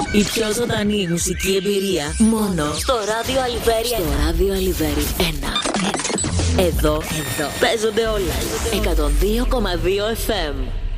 Η πιο ζωντανή μουσική εμπειρία μόνο στο ράδιο Αλιβέρι. Στο ράδιο Αλιβέρι 1. Εδώ παίζονται όλα. 102,2 FM.